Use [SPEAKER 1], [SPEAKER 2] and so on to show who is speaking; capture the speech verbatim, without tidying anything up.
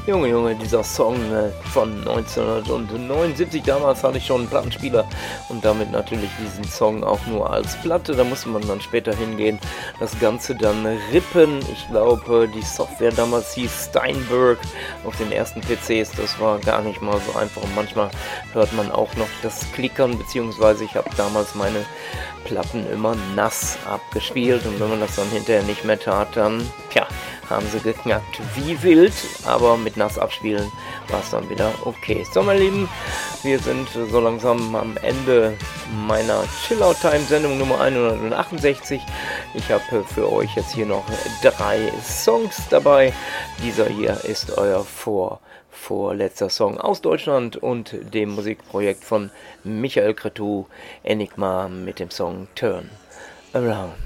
[SPEAKER 1] Junge, Junge, dieser Song äh, von neunzehnhundertneunundsiebzig, damals hatte ich schon einen Plattenspieler und damit natürlich diesen Song auch nur als Platte. Da musste man dann später hingehen, das Ganze dann rippen. Ich glaube, die Software damals hieß Steinberg auf den ersten P Cs. Das war gar nicht mal so einfach und manchmal hört man auch noch das Klickern, beziehungsweise ich habe damals meine Platten immer nass abgespielt und wenn man das dann hinterher nicht mehr tat, dann, tja, haben sie geknackt wie wild, aber mit nass abspielen war es dann wieder okay. So, meine Lieben, wir sind so langsam am Ende meiner Chill-Out-Time-Sendung Nummer hundertachtundsechzig. Ich habe für euch jetzt hier noch drei Songs dabei. Dieser hier ist euer Vor vorletzter Song aus Deutschland und dem Musikprojekt von Michael Cretu, Enigma mit dem Song Turn Around.